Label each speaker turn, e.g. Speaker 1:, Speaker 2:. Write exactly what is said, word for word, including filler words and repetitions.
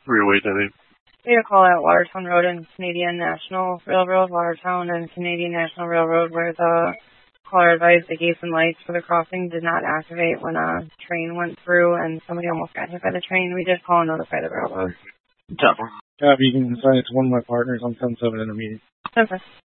Speaker 1: Three-way Denny.
Speaker 2: We had a call at Watertown Road and Canadian National Railroad, Watertown and Canadian National Railroad, where the caller advised the gates and lights for the crossing did not activate when a train went through and somebody almost got hit by the train. We did call and notify the railroad.
Speaker 1: Top.
Speaker 3: Copy. You can assign it to one of my partners on ten seven intermediate.
Speaker 2: Okay.